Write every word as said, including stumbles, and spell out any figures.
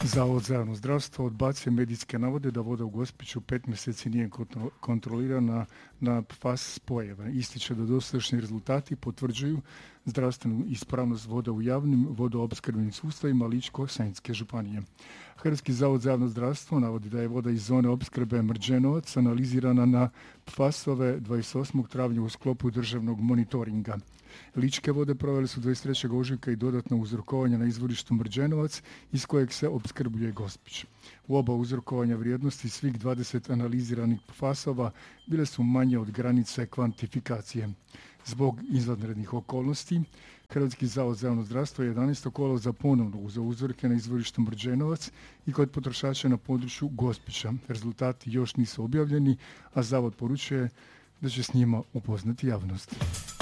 Zavod za javno zdravstvo odbacuje medijske navode da voda u Gospiću pet mjeseci nije kontro- kontrolirana na P F A S spojeve. Ističe da dosadašnji rezultati potvrđuju zdravstvenu ispravnost voda u javnim vodoopskrbnim sustavima Ličko-senjske županije. Hrvatski zavod za javno zdravstvo navodi da je voda iz zone opskrbe Mrđenovac analizirana na P F A S-ove dvadeset osmog travnja u sklopu državnog monitoringa. Ličke vode proveli su dvadeset trećeg ožujka i dodatno uzrokovanje na izvorištu Mrđenovac iz kojeg se opskrbljuje Gospić. U oba uzrokovanja vrijednosti svih dvadeset analiziranih P F A S-ova bile su manje od granice kvantifikacije. Zbog izvanrednih okolnosti, Hrvatski zavod za javno zdravstvo je jedanaestog kolovoza ponovno uzeo uzorke na izvorištu Mrđenovac i kod potrošača na području Gospića. Rezultati još nisu objavljeni, a zavod poručuje da će s njima upoznati javnost.